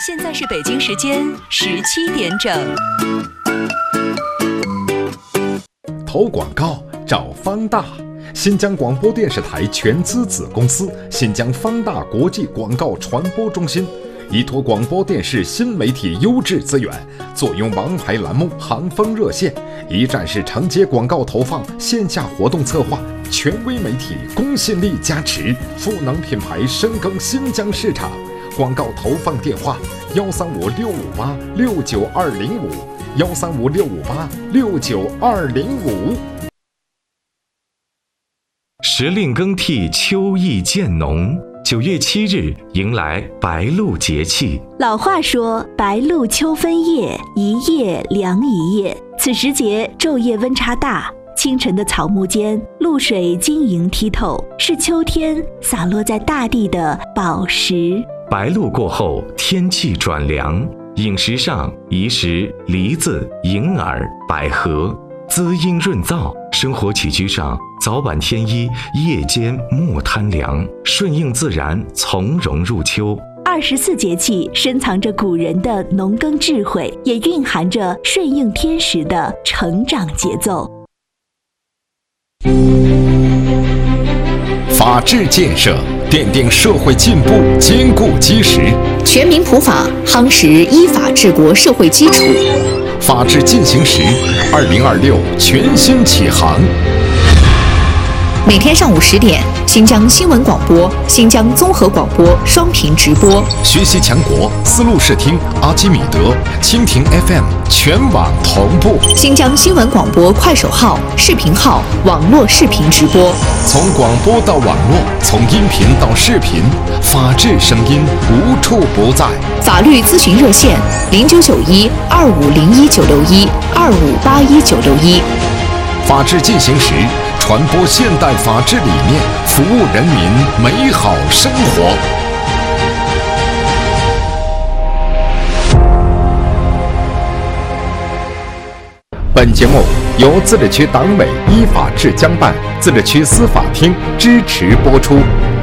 现在是北京时间17点整。 投广告找方大，新疆广播电视台全资子公司新疆方大国际广告传播中心，依托广播电视新媒体优质资源，坐拥王牌栏目、行风热线，一站式承接广告投放、线下活动策划，权威媒体公信力加持，赋能品牌深耕新疆市场。广告投放电话：135-658-69205，135-658-69205。 时令更替，秋意渐浓。9月7日迎来白露节气。 老话说，白露秋分夜，一夜凉一夜。此时节昼夜温差大，清晨的草木间，露水晶莹剔透，是秋天洒落在大地的宝石。 白露过后，天气转凉，饮食上宜食梨子、银耳、百合，滋阴润燥；生活起居上，早晚添衣，夜间莫贪凉，顺应自然，从容入秋。 24节气深藏着古人的农耕智慧，也蕴含着顺应天时的成长节奏。 法治建设奠定社会进步坚固基石， 全民普法夯实依法治国社会基础。 法治进行时，2026全新启航。 每天上午10点，新疆新闻广播、新疆综合广播双频直播。 学习强国，丝路视听、阿基米德、蜻蜓 FM 全网同步。 新疆新闻广播快手号、视频号网络视频直播。 从广播到网络，从音频到视频，法治声音无处不在。 法律咨询热线：0991-2501-961-2581-961。 法治进行时，传播现代法治理念，服务人民美好生活。本节目由自治区党委依法治疆办、自治区司法厅支持播出。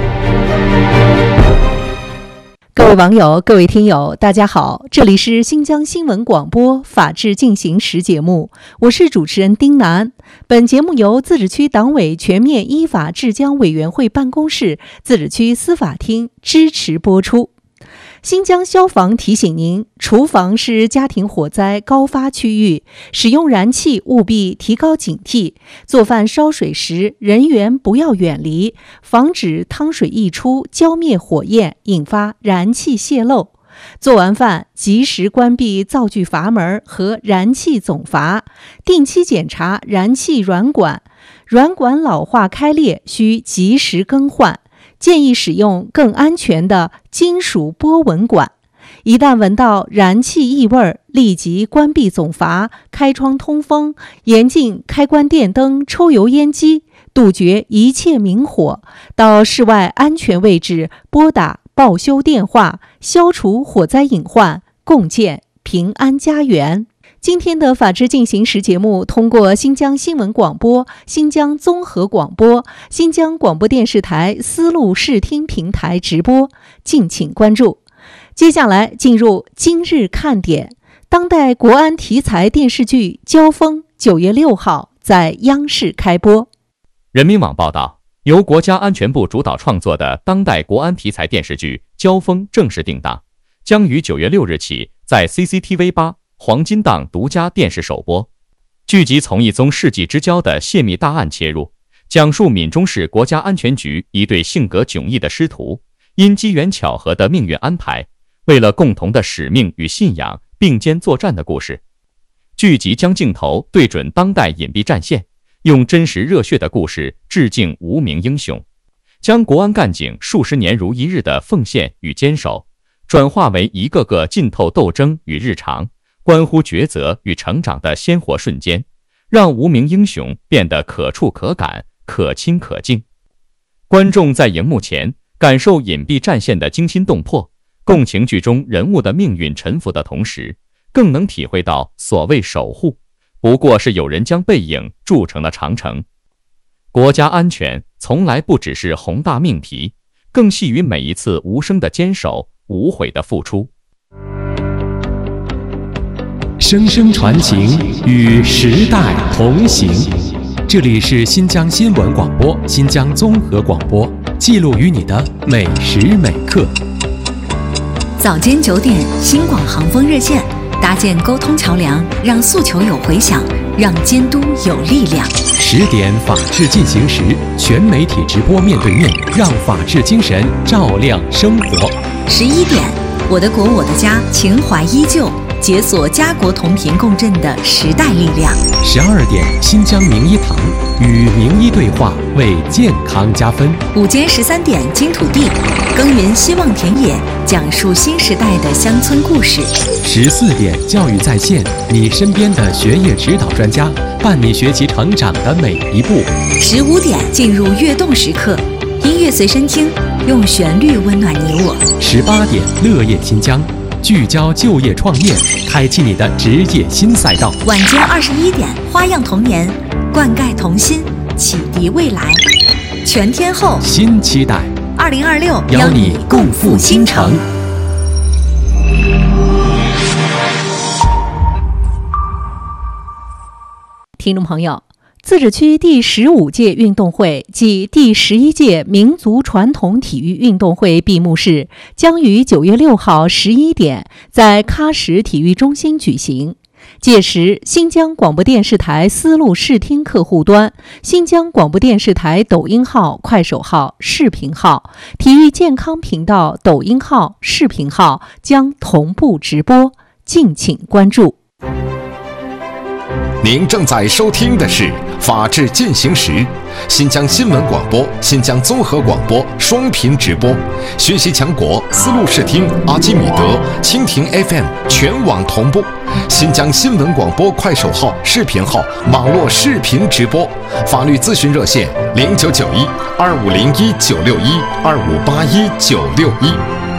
各位网友、各位听友，大家好，这里是新疆新闻广播法治进行时节目，我是主持人丁楠。本节目由自治区党委全面依法治疆委员会办公室、自治区司法厅支持播出。新疆消防提醒您，厨房是家庭火灾高发区域，使用燃气务必提高警惕。做饭烧水时，人员不要远离，防止汤水溢出浇灭火焰，引发燃气泄漏。做完饭，及时关闭灶具阀门和燃气总阀，定期检查燃气软管，软管老化开裂需及时更换。建议使用更安全的金属波纹管。一旦闻到燃气异味，立即关闭总阀，开窗通风，严禁开关电灯、抽油烟机，杜绝一切明火。到室外安全位置拨打报修电话，消除火灾隐患，共建平安家园。今天的法治进行时节目通过新疆新闻广播、新疆综合广播、新疆广播电视台丝路视听平台直播，敬请关注。接下来进入今日看点，当代国安题材电视剧《交锋》9月6号在央视开播。 人民网报道，由国家安全部主导创作的当代国安题材电视剧《交锋》正式定档，将于9月6日起在 CCTV8黄金档独家电视首播。剧集从一宗世纪之交的泄密大案切入，讲述闽中市国家安全局一对性格迥异的师徒，因机缘巧合的命运安排，为了共同的使命与信仰并肩作战的故事。剧集将镜头对准当代隐蔽战线，用真实热血的故事致敬无名英雄，将国安干警数十年如一日的奉献与坚守，转化为一个个浸透斗争与日常，关乎抉择与成长的鲜活瞬间，让无名英雄变得可触可感、可亲可敬。观众在荧幕前感受隐蔽战线的惊心动魄，共情剧中人物的命运沉浮的同时，更能体会到所谓守护，不过是有人将背影筑成了长城。国家安全从来不只是宏大命题，更系于每一次无声的坚守、无悔的付出。 声声传情，与时代同行。这里是新疆新闻广播、新疆综合广播，记录与你的每时每刻。 早间9点，新广航风热线，搭建沟通桥梁，让诉求有回响，让监督有力量。 10点，法治进行时，全媒体直播面对面，让法治精神照亮生活。 11点，我的国我的家，情怀依旧，解锁家国同频共振的时代力量。 12点，新疆名医堂，与名医对话，为健康加分。 午间13点，金土地，耕耘希望田野，讲述新时代的乡村故事。 14点，教育在线，你身边的学业指导专家，伴你学习成长的每一步。 15点，进入跃动时刻，音乐随身听，用旋律温暖你我。 18点，乐业新疆，聚焦就业创业，开启你的职业新赛道。 晚间21点，花样童年，灌溉童心，启迪未来。全天候新期待 ，2026 邀你共赴新城。 听众朋友，自治区第15届运动会暨第11届民族传统体育运动会闭幕式将于9月6号11点在喀什体育中心举行。届时，新疆广播电视台丝路视听客户端、新疆广播电视台抖音号、快手号、视频号、体育健康频道抖音号、视频号将同步直播，敬请关注。 您正在收听的是《法治进行时》，新疆新闻广播、新疆综合广播双频直播，学习强国丝路视听、阿基米德、蜻蜓 FM 全网同步，新疆新闻广播快手号、视频号网络视频直播，法律咨询热线0991-2501-961-2581-961。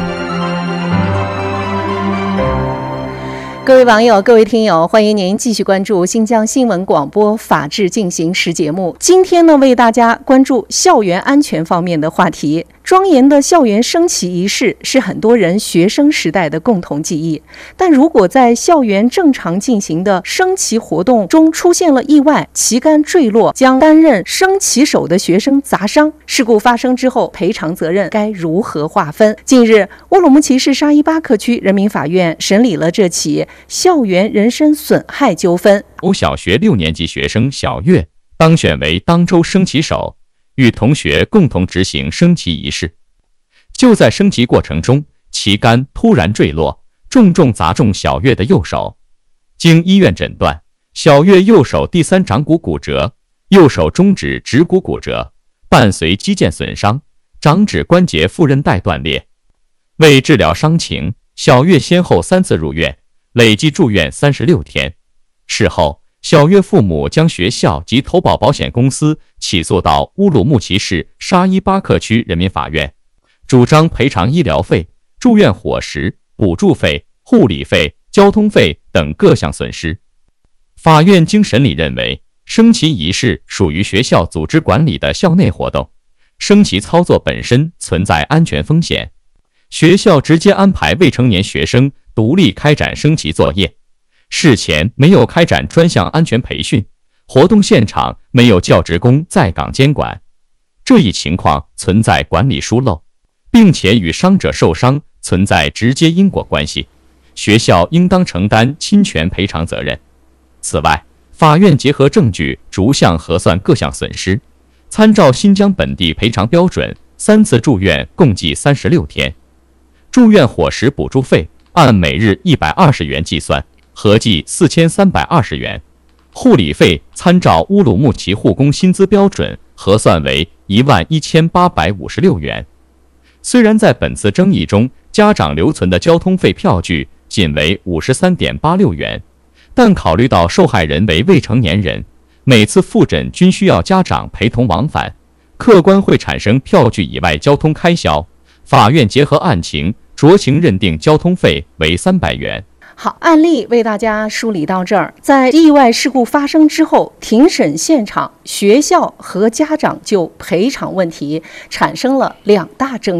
各位网友，各位听友，欢迎您继续关注新疆新闻广播法治进行时节目。今天呢，为大家关注校园安全方面的话题。庄严的校园升旗仪式是很多人学生时代的共同记忆，但如果在校园正常进行的升旗活动中出现了意外，旗杆坠落，将担任升旗手的学生砸伤，事故发生之后赔偿责任该如何划分？近日，乌鲁木齐市沙依巴克区人民法院审理了这起校园人身损害纠纷。 小学6年级学生小月当选为当州升旗手，与同学共同执行升旗仪式。就在升旗过程中，旗杆突然坠落，重重砸中小月的右手。经医院诊断，小月右手第3掌骨骨折，右手中指指骨骨折，伴随肌腱损伤，掌指关节副韧带断裂。为治疗伤情，小月先后3次入院，累计住院36天。事后，小月父母将学校及投保保险公司起诉到乌鲁木齐市沙依巴克区人民法院，主张赔偿医疗费、住院伙食、补助费、护理费、交通费等各项损失。法院经审理认为，升旗仪式属于学校组织管理的校内活动，升旗操作本身存在安全风险，学校直接安排未成年学生独立开展升旗作业，事前没有开展专项安全培训，活动现场没有教职工在岗监管，这一情况存在管理疏漏，并且与伤者受伤存在直接因果关系，学校应当承担侵权赔偿责任。此外，法院结合证据逐项核算各项损失，参照新疆本地赔偿标准，3次住院共计36天，住院伙食补助费按每日120元计算，合计4320元。护理费参照乌鲁木齐护工薪资标准核算为11856元。虽然在本次争议中，家长留存的交通费票据仅为53.86元，但考虑到受害人为未成年人，每次复诊均需要家长陪同往返，客观会产生票据以外交通开销，法院结合案情酌情认定交通费为300元。 好，案例为大家梳理到这儿。在意外事故发生之后，庭审现场，学校和家长就赔偿问题产生了2大争议。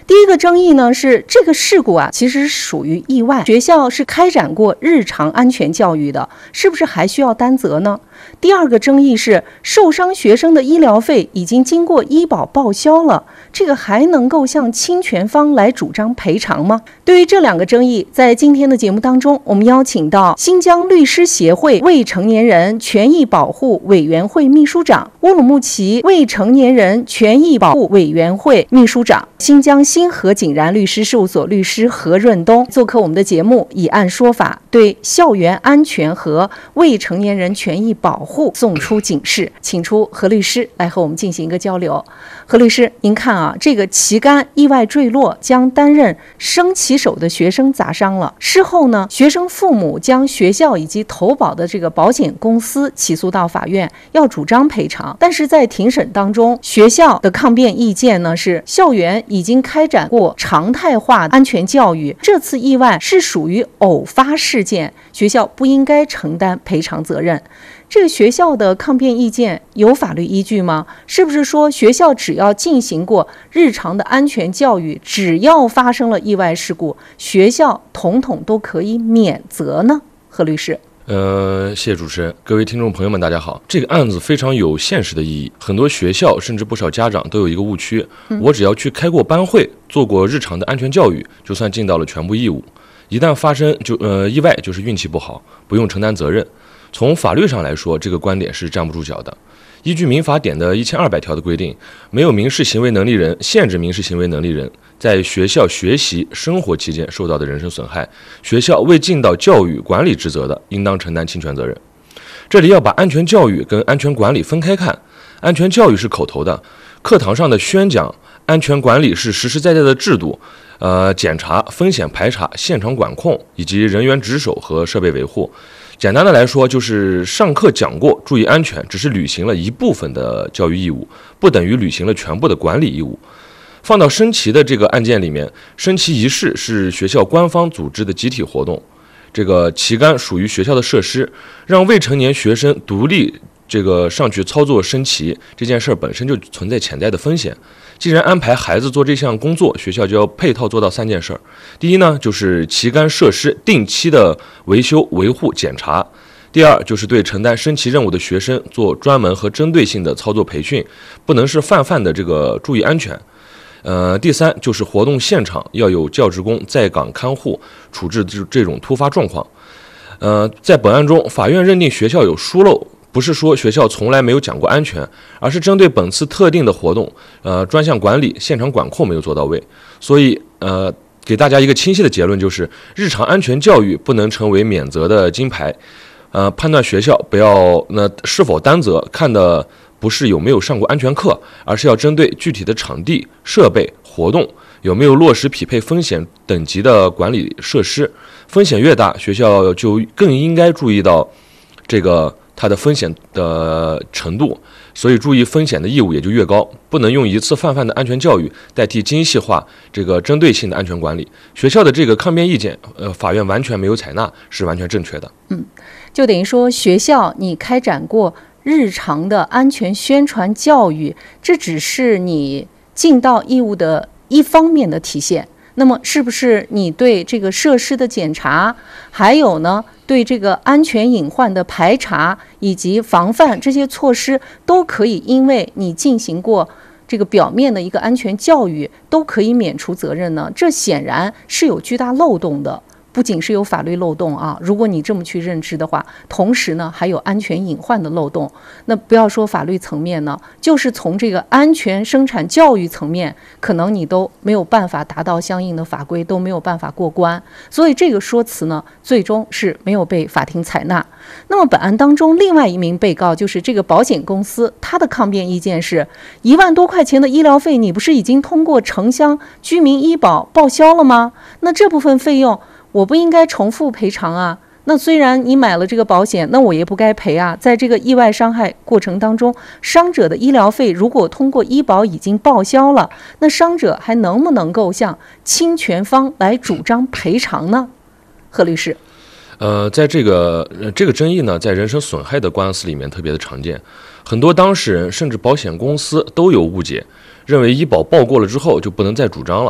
第一个争议呢是这个事故其实是属于意外，学校是开展过日常安全教育的，是不是还需要担责呢？第二个争议是受伤学生的医疗费已经经过医保报销了，这个还能够向侵权方来主张赔偿吗？对于这两个争议，在今天的节目当中，我们邀请到新疆律师协会未成年人权益保护委员会秘书长、乌鲁木齐未成年人权益保护委员会秘书长、新疆新河景然律师事务所律师何润东做客我们的节目，以案说法，对校园安全和未成年人权益保护送出警示。请出何律师来和我们进行一个交流。何律师，您看这个旗杆意外坠落，将担任升旗手的学生砸伤了。事后呢，学生父母将学校以及投保的这个保险公司起诉到法院，要主张赔偿。但是在庭审当中，学校的抗辩意见呢是校园已经开展过常态化安全教育，这次意外是属于偶发事件，学校不应该承担赔偿责任。这个学校的抗辩意见有法律依据吗？是不是说学校只要进行过日常的安全教育，只要发生了意外事故，学校统统都可以免责呢？何律师。 谢谢主持人，各位听众朋友们，大家好。这个案子非常有现实的意义，很多学校甚至不少家长都有一个误区，我只要去开过班会，做过日常的安全教育，就算尽到了全部义务。一旦发生意外，就是运气不好，不用承担责任。从法律上来说，这个观点是站不住脚的。依据民法典的1200条的规定，没有民事行为能力人、限制民事行为能力人在学校学习生活期间受到的人身损害，学校未尽到教育管理职责的，应当承担侵权责任。这里要把安全教育跟安全管理分开看，安全教育是口头的，课堂上的宣讲，安全管理是实实在在的制度，检查、风险排查、现场管控以及人员值守和设备维护。简单的来说，就是上课讲过注意安全，只是履行了一部分的教育义务，不等于履行了全部的管理义务。放到升旗的这个案件里面，升旗仪式是学校官方组织的集体活动，这个旗杆属于学校的设施，让未成年学生独立上去操作升旗，这件事本身就存在潜在的风险。既然安排孩子做这项工作，学校就要配套做到3件事。第一呢，就是旗杆设施定期的维修、维护、检查；第二，就是对承担升旗任务的学生做专门和针对性的操作培训，不能是泛的注意安全。第三，就是活动现场要有教职工在岗看护，处置这种突发状况。在本案中，法院认定学校有疏漏，不是说学校从来没有讲过安全，而是针对本次特定的活动，专项管理、现场管控没有做到位。所以，给大家一个清晰的结论，就是日常安全教育不能成为免责的金牌。判断学校是否担责，看的不是有没有上过安全课，而是要针对具体的场地、设备、活动有没有落实匹配风险等级的管理设施。风险越大，学校就更应该注意到它的风险的程度，所以注意风险的义务也就越高，不能用一次泛的安全教育代替精细化针对性的安全管理。学校的这个抗辩意见，法院完全没有采纳，是完全正确的。 就等于说学校你开展过日常的安全宣传教育，这只是你尽到义务的一方面的体现。那么是不是你对这个设施的检查，还有呢对这个安全隐患的排查以及防范这些措施，都可以因为你进行过这个表面的一个安全教育，都可以免除责任呢？这显然是有巨大漏洞的。不仅是有法律漏洞如果你这么去认知的话，同时呢还有安全隐患的漏洞。那不要说法律层面呢，就是从这个安全生产教育层面，可能你都没有办法达到相应的法规，都没有办法过关。所以这个说辞呢，最终是没有被法庭采纳。那么本案当中另外一名被告就是这个保险公司，他的抗辩意见是1万多块钱的医疗费，你不是已经通过城乡居民医保报销了吗？那这部分费用我不应该重复赔偿啊？那虽然你买了这个保险，那我也不该赔啊。在这个意外伤害过程当中，伤者的医疗费如果通过医保已经报销了，那伤者还能不能够向侵权方来主张赔偿呢？何律师。 在这个争议呢，在人身损害的官司里面特别的常见，很多当事人甚至保险公司都有误解，认为医保报过了之后就不能再主张了。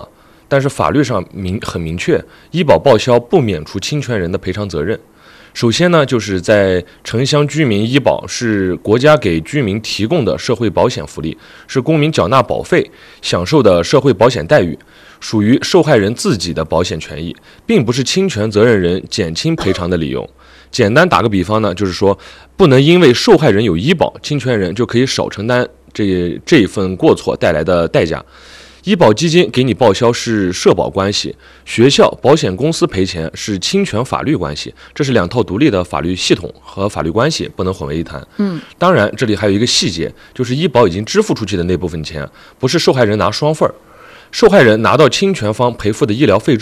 但是法律上很明确，医保报销不免除侵权人的赔偿责任。首先呢，就是在城乡居民医保是国家给居民提供的社会保险福利，是公民缴纳保费享受的社会保险待遇，属于受害人自己的保险权益，并不是侵权责任人减轻赔偿的理由。简单打个比方呢，就是说不能因为受害人有医保，侵权人就可以少承担这一份过错带来的代价。医保基金给你报销是社保关系，学校、保险公司赔钱是侵权法律关系，这是两套独立的法律系统和法律关系，不能混为一谈。当然这里还有一个细节，就是医保已经支付出去的那部分钱，不是受害人拿双份儿，受害人拿到侵权方赔付的医疗费